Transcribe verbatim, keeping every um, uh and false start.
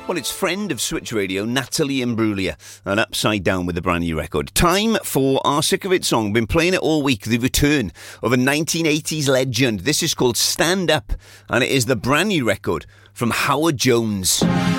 Well, it's friend of Switch Radio, Natalie Imbruglia, and Upside Down with a brand new record. Time for our Sick of It song. Been playing it all week. The return of a nineteen eighties legend. This is called Stand Up, and it is the brand new record from Howard Jones.